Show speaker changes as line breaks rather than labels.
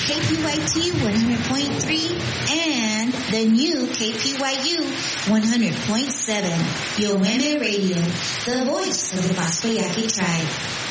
KPYT 100.3 and the new KPYU 100.7. Yoeme Radio, the voice of the Paskoyaki tribe.